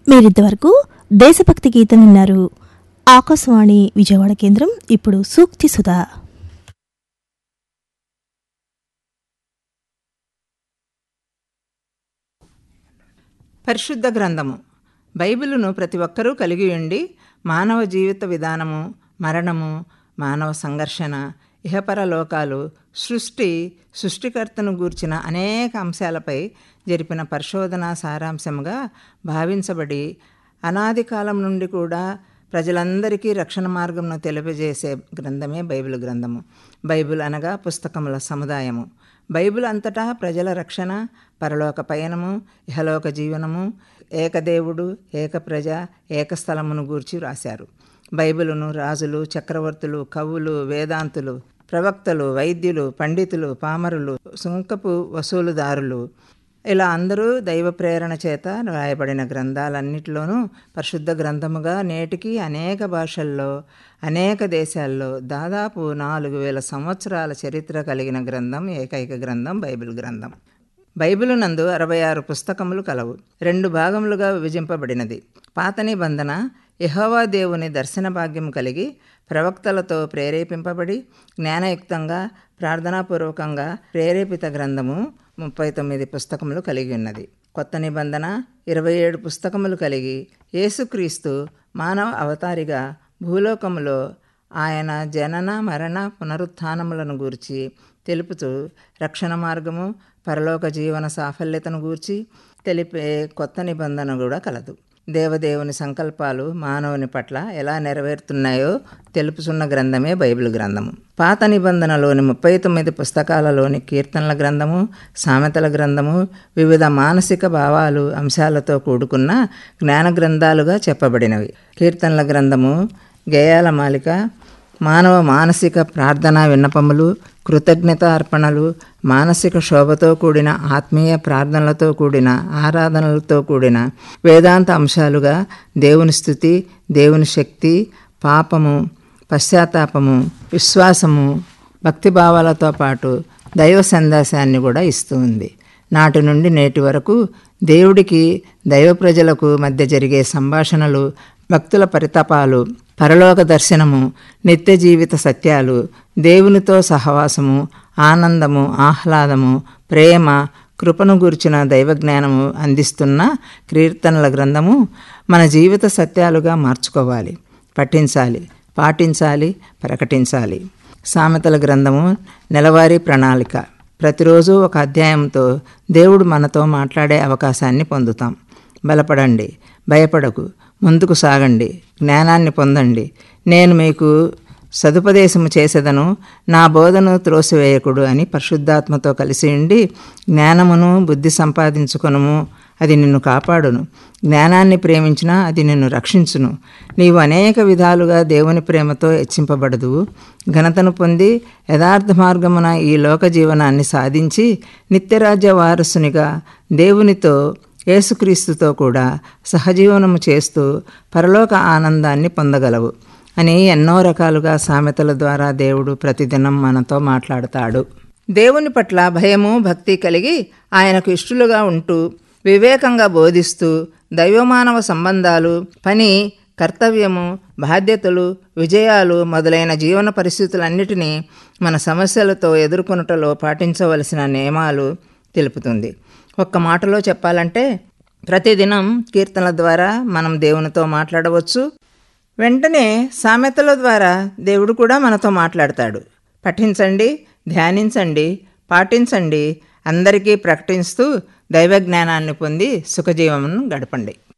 మీరింతవరకు దేశభక్తి గీతం విన్నారు. ఆకాశవాణి విజయవాడ కేంద్రం. ఇప్పుడు సూక్తి సుధా. పరిశుద్ధ గ్రంథము బైబిలును ప్రతి ఒక్కరూ కలిగి ఉండి మానవ జీవిత విధానము, మరణము, మానవ సంఘర్షణ, ఇహపర లోకాలు, సృష్టికర్తను గూర్చిన అనేక అంశాలపై జరిపిన పరిశోధన సారాంశముగా భావించబడి అనాది కాలం నుండి కూడా ప్రజలందరికీ రక్షణ మార్గంను తెలియజేసే గ్రంథమే బైబిల్ గ్రంథము. బైబిల్ అనగా పుస్తకముల సముదాయము. బైబిల్ అంతటా ప్రజల రక్షణ, పరలోక పయనము, ఇహలోక జీవనము, ఏకదేవుడు, ఏక ప్రజ, ఏకస్థలమును గూర్చి వ్రాశారు. బైబిలును రాజులు, చక్రవర్తులు, కవులు, వేదాంతులు, ప్రవక్తలు, వైద్యులు, పండితులు, పామరులు, సుంకపు వసూలుదారులు ఇలా అందరూ దైవ ప్రేరణ చేత రాయబడిన గ్రంథాలన్నిటిలోనూ పరిశుద్ధ గ్రంథముగా నేటికి అనేక భాషల్లో, అనేక దేశాల్లో దాదాపు 4000 సంవత్సరాల చరిత్ర కలిగిన గ్రంథం, ఏకైక గ్రంథం బైబిల్ గ్రంథం. బైబిలు నందు 66 పుస్తకములు కలవు. 2 భాగములుగా విభజింపబడినది. పాత నిబంధన యెహోవా దేవుని దర్శన భాగ్యము కలిగి ప్రవక్తలతో ప్రేరేపింపబడి జ్ఞానయుక్తంగా, ప్రార్థనాపూర్వకంగా ప్రేరేపిత గ్రంథము 39 పుస్తకములు కలిగి ఉన్నది. కొత్త నిబంధన 27 పుస్తకములు కలిగి యేసుక్రీస్తు మానవ అవతారిగా భూలోకములో ఆయన జనన, మరణ, పునరుత్థానములను గూర్చి తెలుపుతూ రక్షణ మార్గము, పరలోక జీవన సాఫల్యతను గూర్చి తెలిపే కొత్త నిబంధన కూడా కలదు. దేవదేవుని సంకల్పాలు మానవుని పట్ల ఎలా నెరవేరుతున్నాయో తెలుపుచున్న గ్రంథమే బైబిల్ గ్రంథము. పాత నిబంధనలోని 39 పుస్తకాలలోని కీర్తనల గ్రంథము, సామెతల గ్రంథము వివిధ మానసిక భావాలు, అంశాలతో కూడుకున్న జ్ఞాన గ్రంథాలుగా చెప్పబడినవి. కీర్తనల గ్రంథము గేయాల మాలిక, మానవ మానసిక ప్రార్థనా విన్నపములు, కృతజ్ఞత అర్పణలు, మానసిక శోభతో కూడిన ఆత్మీయ ప్రార్థనలతో కూడిన ఆరాధనలతో కూడిన వేదాంత అంశాలుగా దేవుని స్తుతి, దేవుని శక్తి, పాపము, పశ్చాత్తాపము, విశ్వాసము, భక్తిభావాలతో పాటు దైవ సందేశాన్ని కూడా ఇస్తూ ఉంది. నాటి నుండి నేటి వరకు దేవుడికి, దైవ ప్రజలకు మధ్య జరిగే సంభాషణలు, భక్తుల పరితాపాలు, పరలోక దర్శనము, నిత్య జీవిత సత్యాలు, దేవునితో సహవాసము, ఆనందము, ఆహ్లాదము, ప్రేమ, కృపను గురించిన దైవజ్ఞానము అందిస్తున్న కీర్తనల గ్రంథము మన జీవిత సత్యాలుగా మార్చుకోవాలి, పఠించాలి, పాటించాలి, ప్రకటించాలి. సామెతల గ్రంథము నెలవారీ ప్రణాళిక. ప్రతిరోజు ఒక అధ్యాయంతో దేవుడు మనతో మాట్లాడే అవకాశాన్ని పొందుతాం. బలపడండి, భయపడకు, ముందుకు సాగండి, జ్ఞానాన్ని పొందండి. నేను మీకు సదుపదేశము చేసేదను, నా బోధను త్రోసివేయకుడు అని పరిశుద్ధాత్మతో కలిసి ఉండి జ్ఞానమును, బుద్ధి సంపాదించుకొనుము, అది నిన్ను కాపాడును. జ్ఞానాన్ని ప్రేమించినా అది నిన్ను రక్షించును. నీవు అనేక విధాలుగా దేవుని ప్రేమతో హెచ్చింపబడదు. ఘనతను పొంది యథార్థ మార్గమున ఈ లోక జీవనాన్ని సాధించి నిత్యరాజ్య వారసునిగా దేవునితో, యేసుక్రీస్తుతో కూడా సహజీవనము చేస్తూ పరలోక ఆనందాన్ని పొందగలవు అని ఎన్నో రకాలుగా సామెతల ద్వారా దేవుడు ప్రతిదినం మనతో మాట్లాడతాడు. దేవుని పట్ల భయము, భక్తి కలిగి ఆయనకు ఇష్టలుగా ఉంటూ వివేకంగా బోధిస్తూ దైవమానవ సంబంధాలు, పని, కర్తవ్యము, బాధ్యతలు, విజయాలు మొదలైన జీవన పరిస్థితులన్నిటినీ మన సమస్యలతో ఎదుర్కొనుటలో పాటించవలసిన నియమాలు తెలుపుతుంది. ఒక్క మాటలో చెప్పాలంటే ప్రతిదినం కీర్తనల ద్వారా మనం దేవునితో మాట్లాడవచ్చు. వెంటనే సామెతల ద్వారా దేవుడు కూడా మనతో మాట్లాడతాడు. పఠించండి, ధ్యానించండి, పాటించండి, అందరికీ ప్రకటిస్తూ దైవ జ్ఞానాన్ని పొంది సుఖజీవమును గడపండి.